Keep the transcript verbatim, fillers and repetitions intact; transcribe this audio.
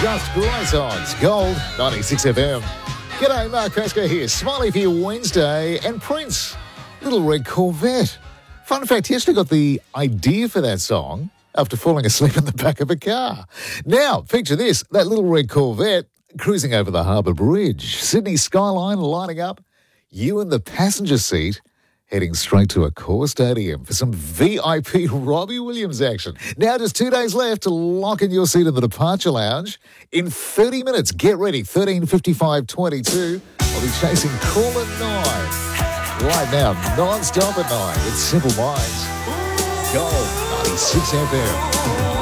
just great songs. Gold, ninety-six F M. G'day, Mark Pascoe here. Smiley for your Wednesday. And Prince, Little Red Corvette. Fun fact, he actually got the idea for that song after falling asleep in the back of a car. Now, picture this, that Little Red Corvette cruising over the Harbour Bridge. Sydney skyline lighting up. You in the passenger seat heading straight to Accor Stadium for some V I P Robbie Williams action. Now just two days left to lock in your seat in the departure lounge. In thirty minutes, get ready, thirteen fifty-five twenty-two. I'll be chasing Caller nine. Right now, non-stop at nine with Simple Minds. Gold, ninety-six F M.